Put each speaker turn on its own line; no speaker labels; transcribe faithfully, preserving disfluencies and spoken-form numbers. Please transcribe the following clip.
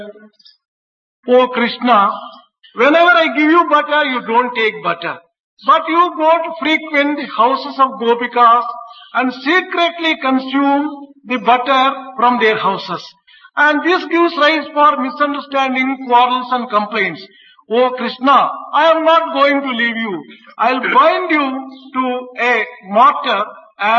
O Krishna, whenever I give you butter, you don't take butter. But you go to frequent houses of Gopikas and secretly consume the butter from their houses. And this gives rise for misunderstanding, quarrels and complaints. O Krishna, I am not going to leave you. I'll bind you to a mortar